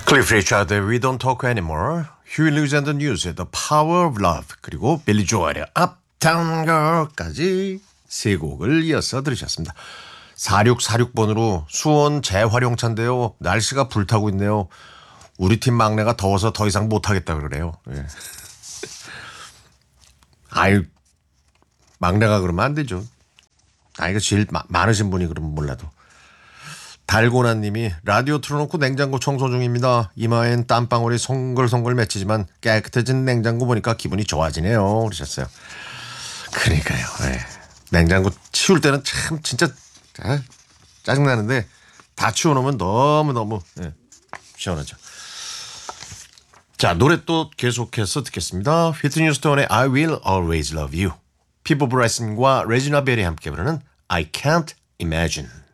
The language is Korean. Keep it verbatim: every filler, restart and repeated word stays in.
클리프 리차드의 We Don't Talk Anymore, 휴일 리우즈 앤드 뉴스의 The Power of Love, 그리고 빌리 조엘의 Uptown Girl까지 세 곡을 이어서 들으셨습니다. 사육사육 번으로 수원 재활용차인데요. 날씨가 불타고 있네요. 우리 팀 막내가 더워서 더 이상 못하겠다 그러네요. 예. 아유, 막내가 그러면 안 되죠. 나이가 제일 마, 많으신 분이 그러면 몰라도. 달고나님이 라디오 틀어놓고 냉장고 청소 중입니다. 이마엔 땀방울이 송글송글 맺히지만 깨끗해진 냉장고 보니까 기분이 좋아지네요. 그러셨어요. 그러니까요. 네. 냉장고 치울 때는 참 진짜 아, 짜증나는데 다 치워놓으면 너무너무 네, 시원하죠. 자, 노래 또 계속해서 듣겠습니다. 휘트니 휴스턴의 I Will Always Love You, 피보 브라이슨과 레지나 벨이 함께 부르는 I Can't Imagine.